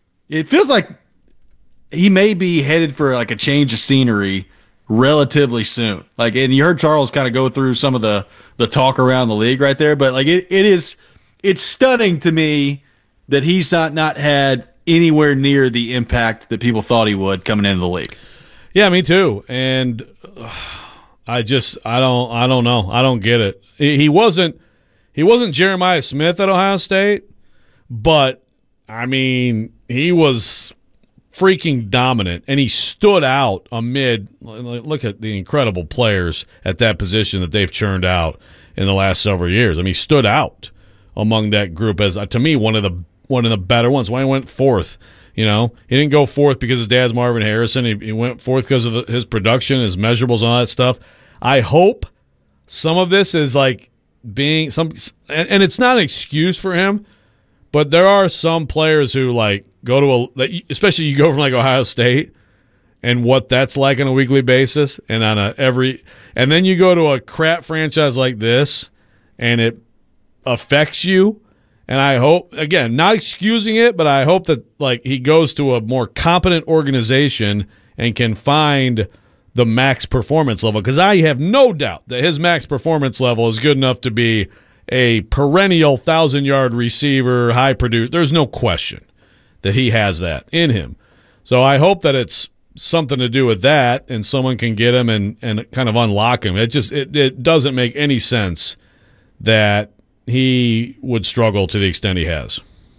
S2: he may be headed for like a change of scenery relatively soon. Like, and you heard Charles kind of go through some of the talk around the league right there, but like it's stunning to me that he's not had anywhere near the impact that people thought he would coming into the league.
S1: Yeah, me too. And I don't know. I don't get it. He wasn't Jeremiah Smith at Ohio State, but I mean, he was freaking dominant, and he stood out amid. Look at the incredible players at that position that they've churned out in the last several years. I mean, he stood out among that group as, to me, one of the better ones. Why he went fourth? You know, he didn't go fourth because his dad's Marvin Harrison. He went fourth because of his production, his measurables, and all that stuff. I hope some of this is like being and it's not an excuse for him, but there are some players who like go to especially you go from like Ohio State and what that's like on a weekly basis, and and then you go to a crap franchise like this, and it affects you. And I hope, again, not excusing it, but I hope that like he goes to a more competent organization and can find the max performance level, because I have no doubt that his max performance level is good enough to be a perennial 1,000-yard receiver, high producer. There's no question that he has that in him. So I hope that it's something to do with that, and someone can get him and kind of unlock him. It doesn't make any sense that he would struggle to the extent he has.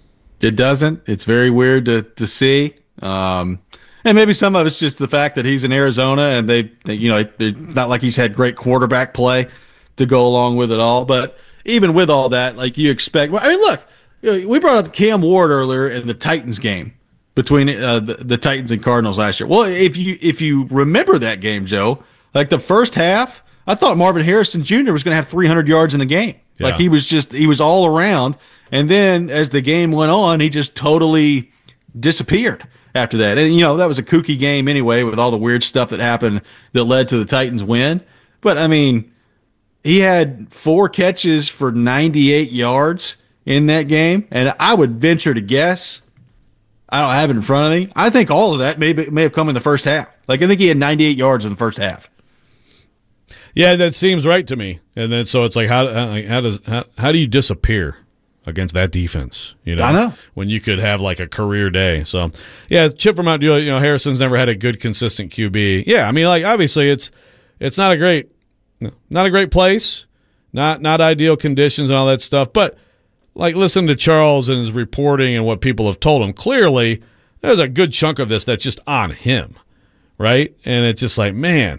S2: It doesn't. It's very weird to see. And maybe some of it's just the fact that he's in Arizona, and they it's not like he's had great quarterback play to go along with it all. But even with all that, like you expect. I mean, look, we brought up Cam Ward earlier in the Titans game between the Titans and Cardinals last year. Well, if you remember that game, Joe, like the first half, I thought Marvin Harrison Jr. was going to have 300 yards in the game. Yeah. Like he was all around. And then as the game went on, he just totally disappeared after that. And, that was a kooky game anyway, with all the weird stuff that happened that led to the Titans win. But, I mean, he had 4 catches for 98 yards in that game. And I would venture to guess, I don't have it in front of me, I think all of that may have come in the first half. Like, I think he had 98 yards in the first half.
S1: Yeah, that seems right to me. And then so it's like, how do you disappear against that defense? I
S2: know,
S1: when you could have like a career day. So yeah, Chip from Mount Dewey, Harrison's never had a good consistent QB. Yeah, I mean, like obviously it's not a great place, not ideal conditions and all that stuff. But like listen to Charles and his reporting and what people have told him. Clearly, there's a good chunk of this that's just on him, right? And it's just like, man.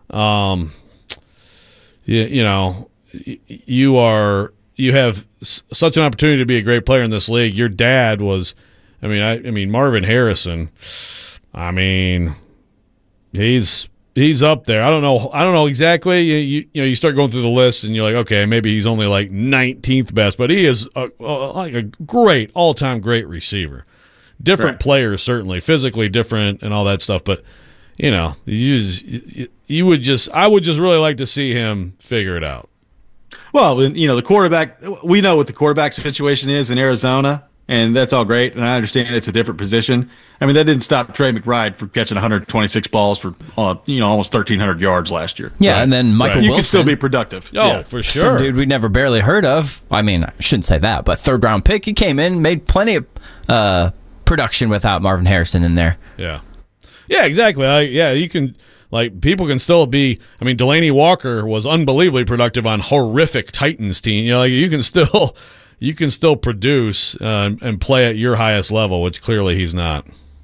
S1: You have such an opportunity to be a great player in this league. Your dad was, I mean Marvin Harrison. I mean, he's He's up there. I don't know exactly. You start going through the list and you're like, okay, maybe he's only like 19th best, but he is like a great all-time great receiver. Different players, certainly physically different and all that stuff, but I would just really like to see him figure it out.
S2: Well, the quarterback, we know what the quarterback situation is in Arizona, and that's all great, and I understand it's a different position. I mean, that didn't stop Trey McBride from catching 126 balls for almost 1,300 yards last year.
S5: Yeah, and then Michael Wilson.
S2: You can still be productive.
S1: Oh, for sure.
S5: Some dude we never barely heard of. I mean, I shouldn't say that, but third-round pick. He came in, made plenty of production without Marvin Harrison in there.
S1: Yeah. Yeah, exactly. You can... people can still be. I mean, Delaney Walker was unbelievably productive on horrific Titans team. You can still produce and play at your highest level, which clearly he's not.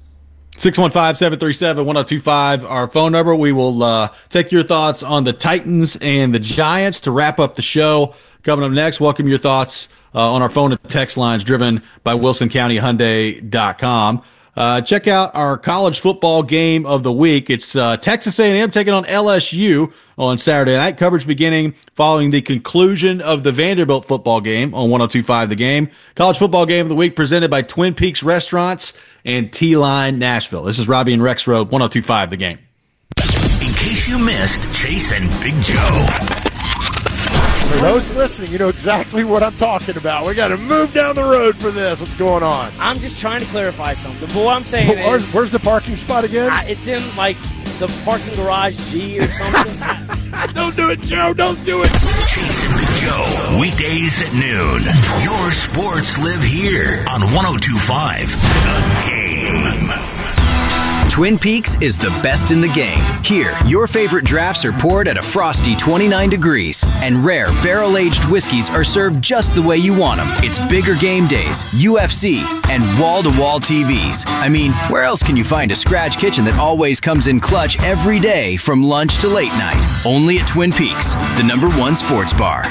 S2: 615-737-1025, our phone number. We will take your thoughts on the Titans and the Giants to wrap up the show. Coming up next, welcome your thoughts on our phone and text lines driven by WilsonCountyHyundai.com. Check out our college football game of the week. It's Texas A&M taking on LSU on Saturday night. Coverage beginning following the conclusion of the Vanderbilt football game on 102.5 The Game. College football game of the week presented by Twin Peaks Restaurants and T-Line Nashville. This is Robbie and Rex Road, 102.5 The Game.
S3: In case you missed Chase and Big Joe.
S21: For those listening, you know exactly what I'm talking about. We got to move down the road for this. What's going on?
S6: I'm just trying to clarify something. But what I'm saying is...
S21: Where's the parking spot again?
S6: It's in, the parking garage G or something.
S21: Don't do it, Joe. Don't do it.
S3: Chase and Big Joe, weekdays at noon. Your sports live here on 102.5 The Game.
S7: Twin Peaks is the best in the game. Here, your favorite drafts are poured at a frosty 29 degrees, and rare barrel-aged whiskeys are served just the way you want them. It's bigger game days, UFC, and wall-to-wall TVs. I mean, where else can you find a scratch kitchen that always comes in clutch every day from lunch to late night? Only at Twin Peaks, the #1 sports bar.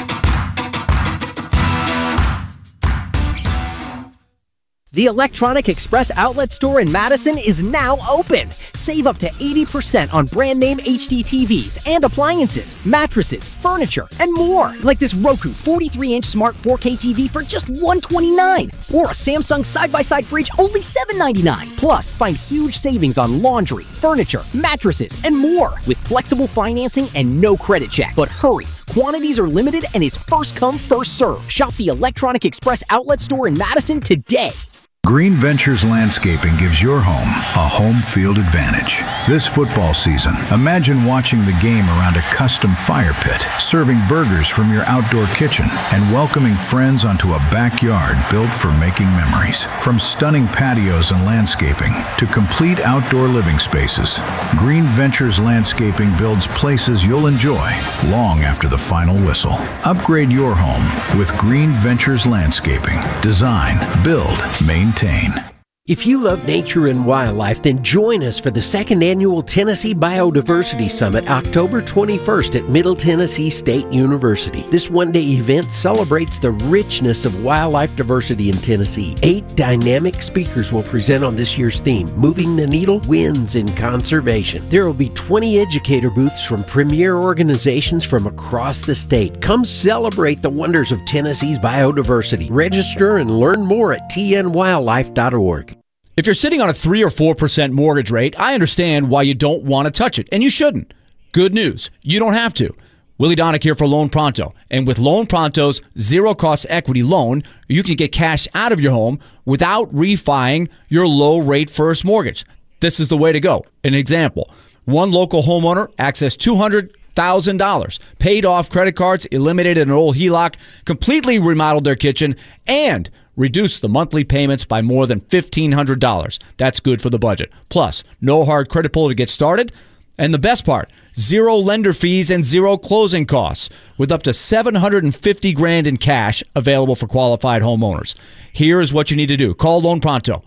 S8: The Electronic Express outlet store in Madison is now open. Save up to 80% on brand name HD TVs and appliances, mattresses, furniture, and more. Like this Roku 43-inch smart 4K TV for just $129. Or a Samsung side-by-side fridge, only $799. Plus, find huge savings on laundry, furniture, mattresses, and more. With flexible financing and no credit check. But hurry, quantities are limited and it's first come, first serve. Shop the Electronic Express outlet store in Madison today.
S9: Green Ventures Landscaping gives your home a home field advantage. This football season, imagine watching the game around a custom fire pit, serving burgers from your outdoor kitchen, and welcoming friends onto a backyard built for making memories. From stunning patios and landscaping to complete outdoor living spaces, Green Ventures Landscaping builds places you'll enjoy long after the final whistle. Upgrade your home with Green Ventures Landscaping. Design, build, maintain.
S26: If you love nature and wildlife, then join us for the second annual Tennessee Biodiversity Summit, October 21st at Middle Tennessee State University. This one-day event celebrates the richness of wildlife diversity in Tennessee. 8 dynamic speakers will present on this year's theme, Moving the Needle, Wins in Conservation. There will be 20 educator booths from premier organizations from across the state. Come celebrate the wonders of Tennessee's biodiversity. Register and learn more at tnwildlife.org.
S27: If you're sitting on a 3 or 4% mortgage rate, I understand why you don't want to touch it, and you shouldn't. Good news, you don't have to. Willie Donick here for Loan Pronto. And with Loan Pronto's zero-cost equity loan, you can get cash out of your home without refining your low-rate first mortgage. This is the way to go. An example, one local homeowner accessed $200,000, paid off credit cards, eliminated an old HELOC, completely remodeled their kitchen, and reduce the monthly payments by more than $1,500. That's good for the budget. Plus, no hard credit pull to get started. And the best part, zero lender fees and zero closing costs, with up to $750,000 in cash available for qualified homeowners. Here is what you need to do. Call Loan Pronto,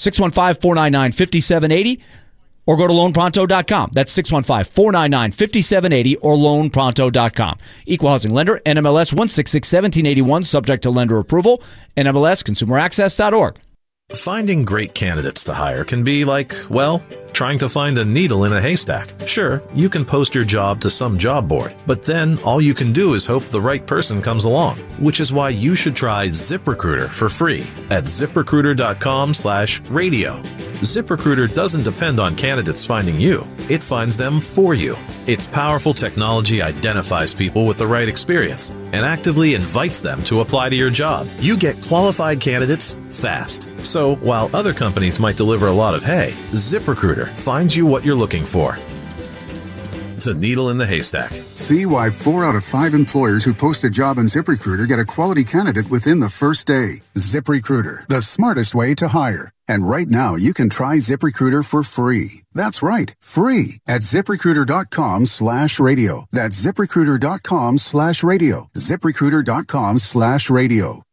S27: 615-499-5780, or go to loanpronto.com. That's 615-499-5780 or loanpronto.com. Equal housing lender, NMLS 1661781, subject to lender approval, NMLSconsumeraccess.org.
S12: Finding great candidates to hire can be like, well, trying to find a needle in a haystack. Sure, you can post your job to some job board, but then all you can do is hope the right person comes along, which is why you should try ZipRecruiter for free at ZipRecruiter.com/radio. ZipRecruiter doesn't depend on candidates finding you. It finds them for you. Its powerful technology identifies people with the right experience and actively invites them to apply to your job. You get qualified candidates fast. So while other companies might deliver a lot of hay, ZipRecruiter finds you what you're looking for. The needle in the haystack.
S13: See why 4 out of 5 employers who post a job on ZipRecruiter get a quality candidate within the first day. ZipRecruiter, the smartest way to hire. And right now, you can try ZipRecruiter for free. That's right, free at ZipRecruiter.com/radio. That's ZipRecruiter.com/radio. ZipRecruiter.com/radio.